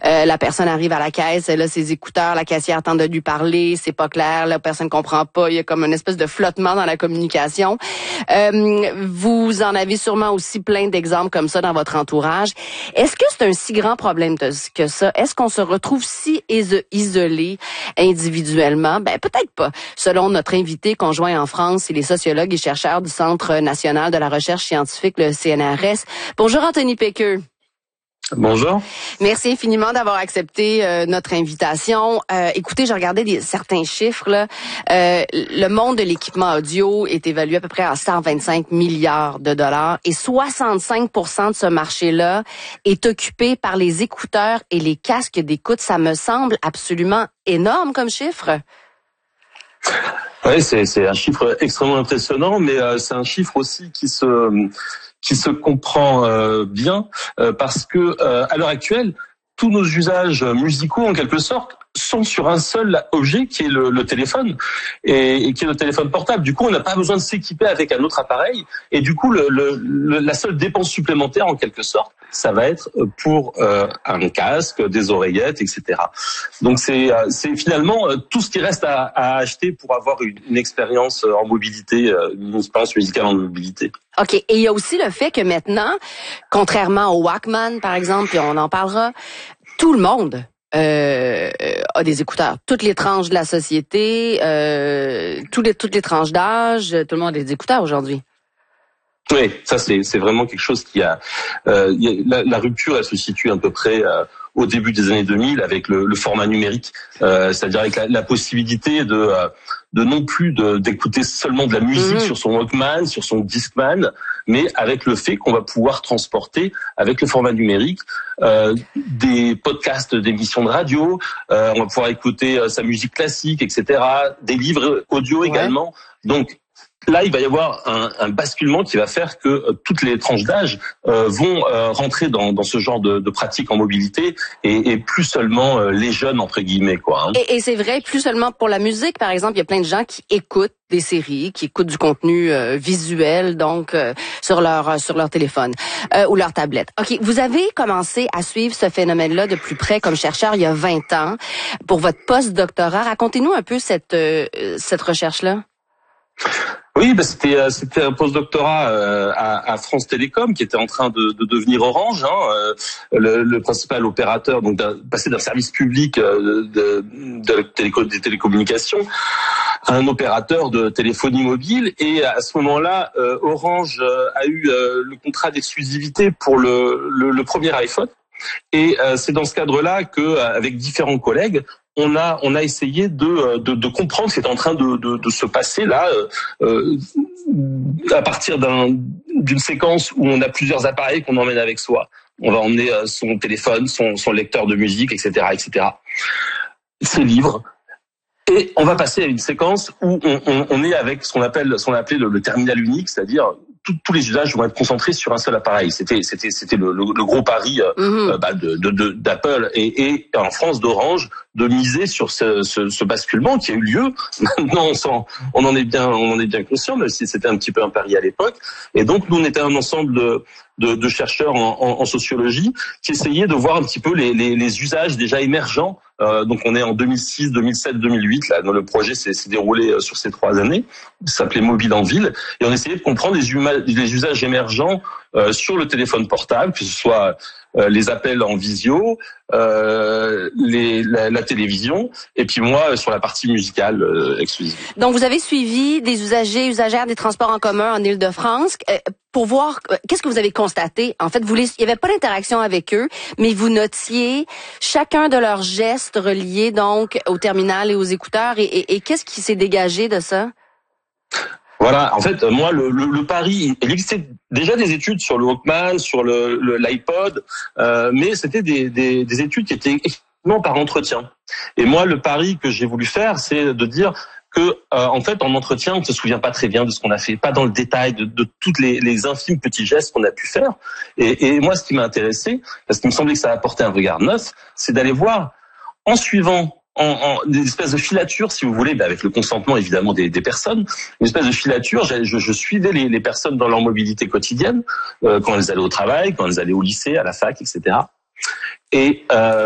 La personne arrive à la caisse, elle a ses écouteurs, la caissière tente de lui parler, c'est pas clair, la personne comprend pas, il y a comme une espèce de flottement dans la communication. Vous en avez sûrement aussi plein d'exemples comme ça dans votre entourage. Est-ce que c'est un si grand problème que ça? Est-ce qu'on se retrouve si isolé individuellement? Ben peut-être pas. Selon notre invité conjoint en France, il est sociologue et chercheur du Centre national de la recherche scientifique, le CNRS. Bonjour Anthony Pequeux. Bonjour. Merci infiniment d'avoir accepté notre invitation. Écoutez, j'ai regardé certains chiffres. Là. Le monde de l'équipement audio est évalué à peu près à 125 milliards de dollars et 65% de ce marché-là est occupé par les écouteurs et les casques d'écoute. Ça me semble absolument énorme comme chiffre. Oui, c'est un chiffre extrêmement impressionnant, mais c'est un chiffre aussi qui se comprend bien parce que à l'heure actuelle, tous nos usages musicaux en quelque sorte sont sur un seul objet qui est le téléphone et qui est le téléphone portable. Du coup, on n'a pas besoin de s'équiper avec un autre appareil et du coup, la seule dépense supplémentaire en quelque sorte, ça va être pour un casque, des oreillettes, etc. Donc c'est finalement tout ce qui reste à acheter pour avoir une expérience en mobilité, une expérience musicale en mobilité. OK. Et il y a aussi le fait que maintenant, contrairement au Walkman, par exemple, puis on en parlera, tout le monde a des écouteurs. Toutes les tranches de la société, toutes les tranches d'âge, tout le monde a des écouteurs aujourd'hui. Oui, ça c'est vraiment quelque chose qui la rupture, elle se situe à peu près au début des années 2000 avec le format numérique, c'est-à-dire avec la possibilité de non plus d'écouter seulement de la musique sur son Walkman, sur son Discman, mais avec le fait qu'on va pouvoir transporter avec le format numérique des podcasts d'émissions de radio, on va pouvoir écouter sa musique classique, etc., des livres audio également. Donc là, il va y avoir un basculement qui va faire que toutes les tranches d'âge vont rentrer dans ce genre de pratiques en mobilité et plus seulement les jeunes entre guillemets quoi. Hein. Et c'est vrai, plus seulement pour la musique, par exemple, il y a plein de gens qui écoutent des séries, qui écoutent du contenu visuel, donc sur leur téléphone ou leur tablette. Ok, vous avez commencé à suivre ce phénomène-là de plus près comme chercheur il y a 20 ans pour votre post-doctorat. Racontez-nous un peu cette recherche-là. Oui, c'était un post-doctorat à France Télécom qui était en train de devenir Orange, hein, le principal opérateur, donc passer d'un service public des télécommunications à un opérateur de téléphonie mobile. Et à ce moment-là, Orange a eu le contrat d'exclusivité pour le premier iPhone. Et c'est dans ce cadre-là que, avec différents collègues, on a essayé de comprendre ce qui est en train de se passer là à partir d'une séquence où on a plusieurs appareils qu'on emmène avec soi. On va emmener son téléphone, son lecteur de musique, etc., etc. Ses livres. Et on va passer à une séquence où on est avec ce qu'on appelait le terminal unique, c'est-à-dire tous les usages vont être concentrés sur un seul appareil. C'était le gros pari d'Apple et en France d'Orange de miser sur ce basculement qui a eu lieu. Maintenant on en est bien conscient, même si c'était un petit peu un pari à l'époque. Et donc nous on était un ensemble de chercheurs en sociologie qui essayaient de voir un petit peu les usages déjà émergents. Donc on est en 2006, 2007, 2008. Là, le projet s'est déroulé sur ces 3 années. Il s'appelait Mobile en ville, et on essayait de comprendre les usages émergents sur le téléphone portable, que ce soit les appels en visio, la télévision, et puis moi sur la partie musicale exclusive. Donc vous avez suivi des usagères des transports en commun en Île-de-France pour voir qu'est-ce que vous avez constaté. En fait, il n'y avait pas d'interaction avec eux, mais vous notiez chacun de leurs gestes reliés donc au terminal et aux écouteurs. Et qu'est-ce qui s'est dégagé de ça? Voilà, en fait, moi, le pari, il existait déjà des études sur le Walkman, sur l'iPod, mais c'était des études qui étaient effectivement par entretien. Et moi, le pari que j'ai voulu faire, c'est de dire que, en fait, en entretien, on ne se souvient pas très bien de ce qu'on a fait, pas dans le détail de toutes les infimes petits gestes qu'on a pu faire. Et moi, ce qui m'a intéressé, parce qu'il me semblait que ça apportait un regard neuf, c'est d'aller voir, en suivant des espèces de filatures, si vous voulez, avec le consentement évidemment des personnes, une espèce de filature. Je suivais les personnes dans leur mobilité quotidienne, quand elles allaient au travail, quand elles allaient au lycée, à la fac, etc. Et